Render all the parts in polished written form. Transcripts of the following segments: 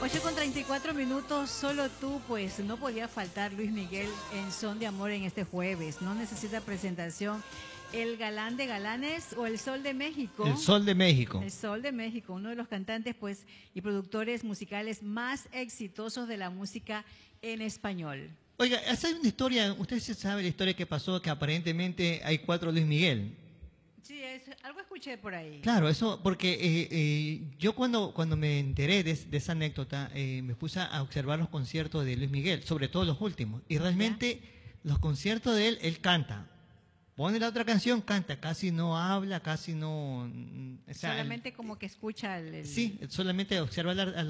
8:34, solo tú, pues no podía faltar Luis Miguel en Son de Amor en este jueves. No necesita presentación. El galán de galanes o el Sol de México. El Sol de México. El Sol de México, uno de los cantantes pues y productores musicales más exitosos de la música en español. Oiga, hay una historia, usted se sabe la historia que pasó, que aparentemente hay 4 Luis Miguel. Sí, algo escuché por ahí. Claro, eso, porque yo cuando me enteré de esa anécdota, me puse a observar los conciertos de Luis Miguel, sobre todo los últimos, y realmente los conciertos de él canta. Pone la otra canción, canta, casi no habla, casi no... O sea, solamente como que escucha el... Sí, solamente observa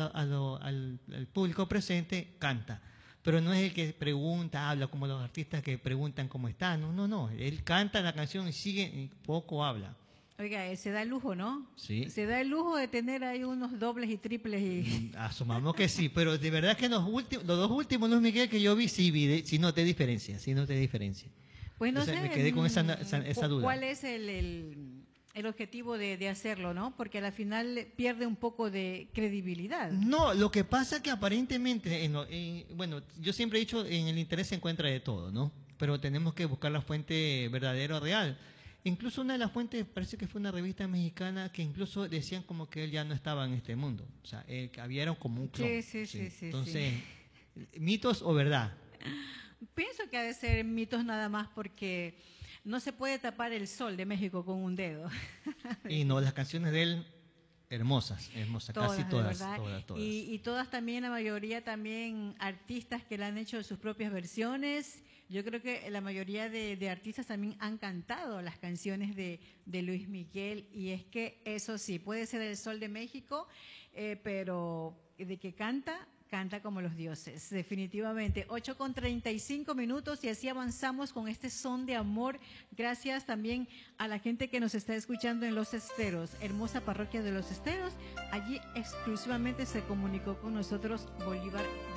al público presente, canta. Pero no es el que pregunta, habla como los artistas que preguntan cómo está. No. Él canta la canción y sigue, y poco habla. Oiga, se da el lujo, ¿no? Sí. Se da el lujo de tener ahí unos dobles y triples y... Asumamos que sí, pero de verdad que los dos últimos Luis Miguel que yo vi, sí noté diferencia, Pues no sé, me quedé con esa duda. ¿Cuál es el objetivo de hacerlo, no? Porque al final pierde un poco de credibilidad. No, lo que pasa es que aparentemente, bueno, yo siempre he dicho, en el interés se encuentra de todo, ¿no? Pero tenemos que buscar la fuente verdadera o real. Incluso una de las fuentes, parece que fue una revista mexicana, que incluso decían como que él ya no estaba en este mundo. O sea, que había como un clon. Sí. Entonces, ¿mitos o verdad? Pienso que ha de ser mitos nada más porque no se puede tapar el Sol de México con un dedo. Y no, las canciones de él, hermosas, todas, casi todas. Y todas también, la mayoría también artistas que le han hecho sus propias versiones. Yo creo que la mayoría de artistas también han cantado las canciones de Luis Miguel, y es que eso sí, puede ser el Sol de México, pero de que canta como los dioses, definitivamente. 8:35 y así avanzamos con este Son de Amor. Gracias también a la gente que nos está escuchando en Los Esteros, hermosa parroquia de Los Esteros. Allí exclusivamente se comunicó con nosotros Bolívar